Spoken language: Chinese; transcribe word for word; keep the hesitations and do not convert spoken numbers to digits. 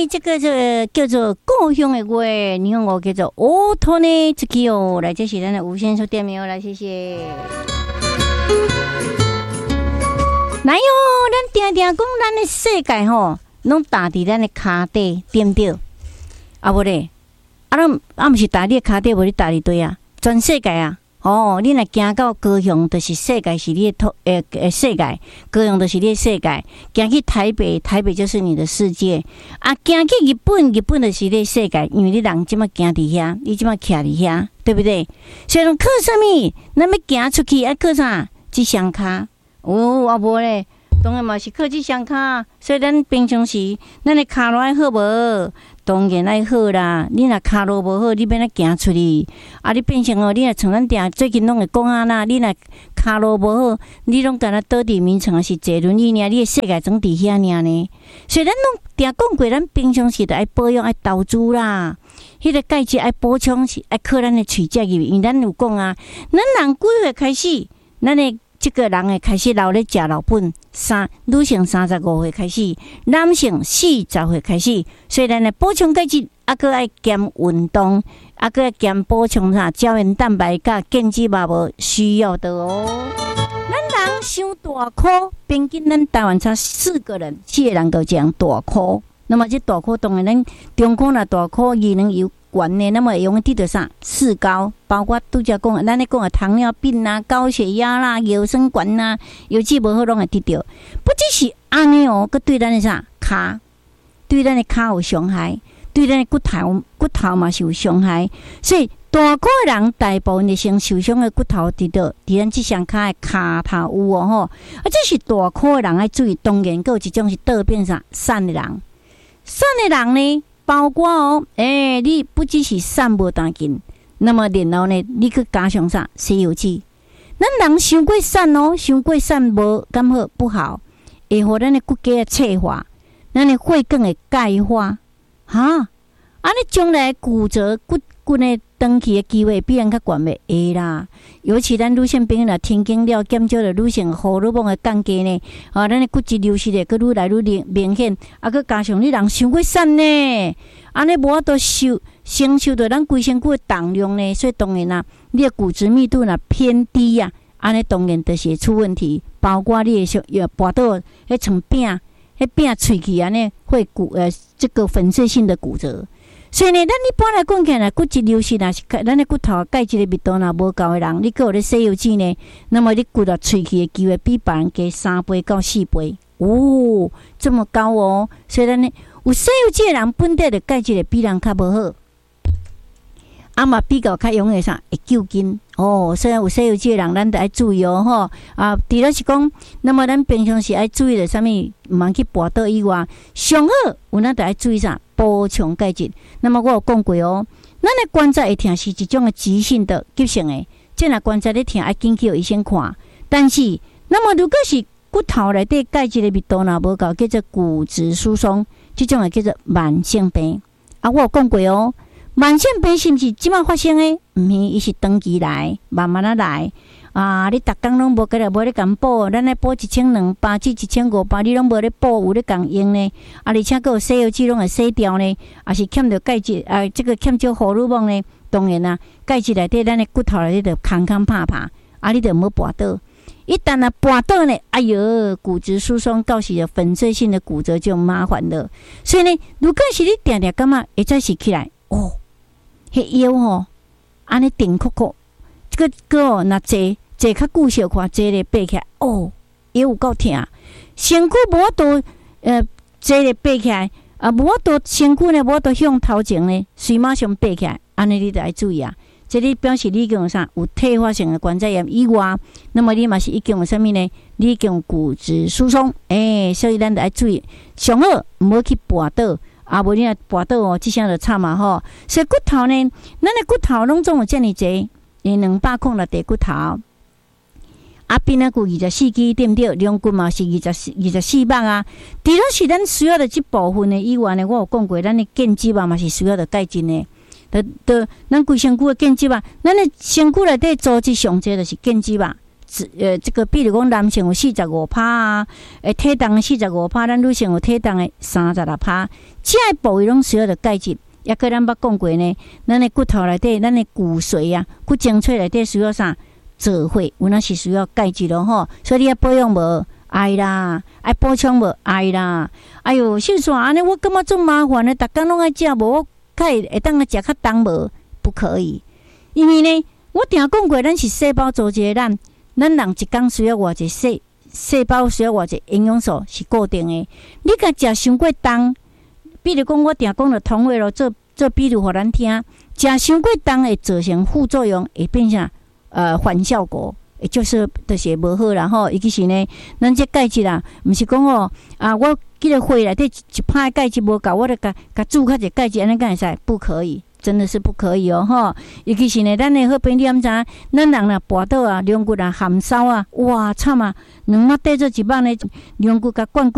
这个这叫做故乡的话，日本话叫做オトネツキヨ。来，这是咱的吴先生点名来，谢谢。来哟，咱定定讲咱的世界吼，拢踏伫咱的骹底，对不对？啊无咧，啊咱啊毋是踏你的骹底，无你踏伫对啊，全世界啊。哦，你若行到高雄，就是世界是你的土诶诶世界，高雄就是你的世界。行去台北，台北就是你的世界。啊，行去日本，日本就是你的世界，因为你人即马行伫遐，你即马徛伫遐，对不对？所以讲靠啥物？咱要行出去，爱靠啥？即双脚。哦，啊无咧，当然嘛是靠即双脚。所以咱平常时，咱的骹路爱好无？当然爱好啦，你若骹路无好，你免咱行出去。啊，你变成哦，你若像咱定最近拢会讲啊啦，你若骹路无好，你拢敢若倒伫眠床是坐轮椅尔，你的世界总伫遐尔呢。所以咱拢定讲过，咱平常时着爱保养、爱投资啦。迄个钙质爱补充是爱靠咱的喙舌入，因为咱有讲啊，咱人几岁开始，咱的这个人会开始老咧食老本，三女性三十五岁开始，男性四十岁开始。所以咱的补充钙质，啊，搁爱兼运动，啊，搁爱兼补充啥胶原蛋白甲腱肌嘛无需要的哦。咱人伤大颗，平均咱台湾差四个人，四个人都这样大颗。那么这大颗当然咱中科若大颗，伊能有悬的，那么会用得到啥？四高，包括拄则讲，咱咧讲的糖尿病啦、高血压啦、腰酸管啦，有志无好拢会得到。不只是安尼哦，佮对咱的啥骹，对咱的骹有伤害，对咱的骨头骨头嘛是有伤害。所以大颗的人大部分的先受伤的骨头伫倒伫咱即双骹的骹头有哦吼。啊，这是大颗的人爱注意。当然，佮有一种是倒变啥瘦的人，瘦的人呢？包括哦，诶、欸，你不只是瘦无当紧，那么然后呢，你去加上啥西游记？咱人伤过瘦哦，伤过瘦无咁好不好，会互咱的骨骼脆化，咱的血管会钙化，哈，啊，你将来骨折骨骨的长期的机会比人较悬袂会啦。尤其咱女性朋友若停经了，减少了女性荷尔蒙的降低呢，啊，咱的骨质流失的佫愈来愈明显，啊，佫加上你人伤过瘦呢，安尼无法度受承受着咱规身躯的重量呢，所以当然啦，你的骨质密度若偏低呀、啊，安尼当然就是会出问题，包括你的小也跋倒迄层饼，迄饼喙齿安尼会骨呃这个粉碎性的骨折。所以呢，咱一般来讲起来，骨质流失若是咱的骨头钙质的密度若无够的人，你有咧西药剂呢，那么你骨头喙齿的机会比别人加三倍到四倍，哦，这么高哦。所以咱呢，有西药剂的人本地的钙质的比人较无好，啊嘛比较较容易啥会救筋哦。所以有西药剂的人，咱得爱注意哦吼。啊，除了是讲，那么咱平常时爱注意的啥物，毋通去跋倒以外，上好有咱得爱注意啥？补充钙质。那么我有讲过哦，咱的关节会痛是一种的急性的、急性的，即若关节咧痛，爱紧去医生看。但是，那么如果是骨头内底钙质的密度若无够，叫做骨质疏松，即种诶叫做慢性病。啊，我有讲过哦，慢性病是毋是即马发生诶？毋是，伊是长期来，慢慢啊来。啊！你逐工拢无个咧，无咧共补，咱咧补一千两百至一千五百，你拢无咧补，有咧共用呢？啊，而且佫有西药剂拢会洗掉呢，啊是欠着钙质，啊，这个欠少荷尔蒙呢？当然啦，钙质内底咱的骨头内底着空空拍拍，啊，你着无跋倒。一旦啊跋倒呢，哎哟，骨质疏松到时的粉碎性的骨折就麻烦了。所以呢，如果是你定定感觉会再是起来，哦，迄腰吼，安尼顶酷酷，这个个哦，若坐。坐较久小看，坐咧爬起来，哦，也有够痛。身躯无法度，呃，坐咧爬起来，啊，无法度身躯呢，无法度向头前呢，随马上爬起来，安尼你得爱注意啊。这里表示你已经有啥有退化性的关节炎以外，那么你嘛是已经有啥物呢？你已经有骨质疏松，诶、欸，所以咱得爱注意，上好毋好去跋倒，啊，无你若跋倒哦，即声就惨嘛吼。所以骨头呢，咱的骨头拢总有遮尔济，诶，两百孔六地骨头。啊，边啊骨二十四支，对不对？两骨嘛是二十四、二十四百啊。除了是咱需要的这部分的以外呢，我有讲过，咱的腱肌嘛嘛是需要的钙质呢。得得，咱规身躯的腱肌嘛，咱的身躯内底组织上济就是腱肌嘛， 呃，这个比如讲男性有四十五趴啊，诶，体重四十五趴，咱女性有体重的三十六趴，这些部位拢需要着钙质。也个咱捌讲过呢，咱的骨头内底，咱的骨髓啊，骨精髓内底需要啥？做伙，有那是需要钙质咯吼。所以你要保养无爱啦，爱补充无爱啦。哎哟，秀爽安尼，我感觉足麻烦的，逐工拢爱食，无我较会会当啊食较重无？不可以，因为呢，我定讲过，咱是细胞组织的咱，咱人一工需要偌济细细胞需要偌济营养素是固定的。你甲食伤过重。比如讲，我定讲了同位咯，做做比如互咱听，食伤过重会造成副作用，会变成呃反效果，也就是就是无好啦吼。尤其是呢，咱这钙质啦，毋是讲哦啊，我记个血内底一拍钙质无够，我著甲甲注较者钙质，安尼敢会使？不可以，真的是不可以哦吼。尤其是呢，咱的好朋友你毋知影，咱人若跋倒啊，龙骨啊、含梢啊，哇惨啊，两目缀做一目呢，龙骨甲灌。